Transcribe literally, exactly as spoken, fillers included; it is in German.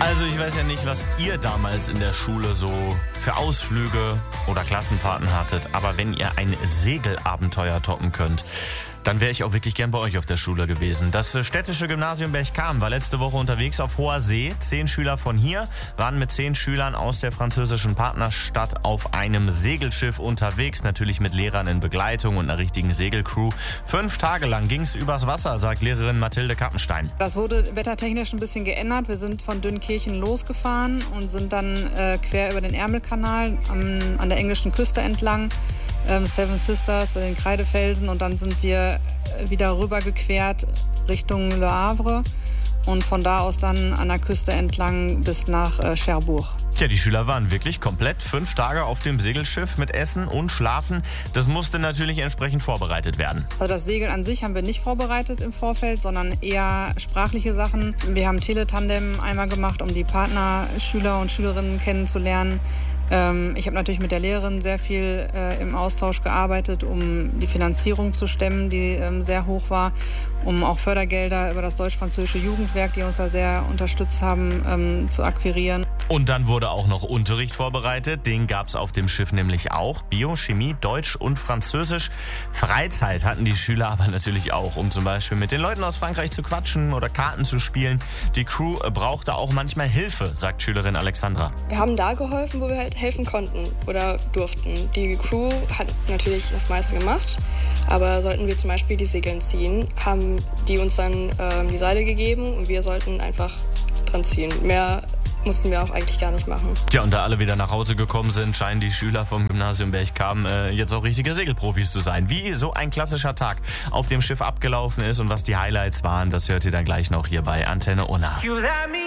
Also ich weiß ja nicht, was ihr damals in der Schule so für Ausflüge oder Klassenfahrten hattet, aber wenn ihr ein Segelabenteuer toppen könnt, dann wäre ich auch wirklich gern bei euch auf der Schule gewesen. Das städtische Gymnasium Berchtesgaden war letzte Woche unterwegs auf hoher See. Zehn Schüler von hier waren mit zehn Schülern aus der französischen Partnerstadt auf einem Segelschiff unterwegs. Natürlich mit Lehrern in Begleitung und einer richtigen Segelcrew. Fünf Tage lang ging es übers Wasser, sagt Lehrerin Mathilde Kappenstein. Das wurde wettertechnisch ein bisschen geändert. Wir sind von Dünnkirchen losgefahren und sind dann äh, quer über den Ärmelkanal am, an der englischen Küste entlang. Seven Sisters bei den Kreidefelsen und dann sind wir wieder rübergequert Richtung Le Havre und von da aus dann an der Küste entlang bis nach äh, Cherbourg. Tja, die Schüler waren wirklich komplett fünf Tage auf dem Segelschiff mit Essen und Schlafen. Das musste natürlich entsprechend vorbereitet werden. Also das Segeln an sich haben wir nicht vorbereitet im Vorfeld, sondern eher sprachliche Sachen. Wir haben Teletandem einmal gemacht, um die Partnerschüler und Schülerinnen kennenzulernen. Ich habe natürlich mit der Lehrerin sehr viel äh, im Austausch gearbeitet, um die Finanzierung zu stemmen, die ähm, sehr hoch war, um auch Fördergelder über das Deutsch-Französische Jugendwerk, die uns da sehr unterstützt haben, ähm, zu akquirieren. Und dann wurde auch noch Unterricht vorbereitet. Den gab es auf dem Schiff nämlich auch. Bio, Chemie, Deutsch und Französisch. Freizeit hatten die Schüler aber natürlich auch, um zum Beispiel mit den Leuten aus Frankreich zu quatschen oder Karten zu spielen. Die Crew brauchte auch manchmal Hilfe, sagt Schülerin Alexandra. Wir haben da geholfen, wo wir halt helfen konnten oder durften. Die Crew hat natürlich das meiste gemacht, aber sollten wir zum Beispiel die Segeln ziehen, haben die uns dann ähm, die Seile gegeben und wir sollten einfach dran ziehen. Mehr mussten wir auch eigentlich gar nicht machen. Tja, und da alle wieder nach Hause gekommen sind, scheinen die Schüler vom Gymnasium Berchtesgaden äh, jetzt auch richtige Segelprofis zu sein. Wie so ein klassischer Tag auf dem Schiff abgelaufen ist und was die Highlights waren, das hört ihr dann gleich noch hier bei Antenne Unna.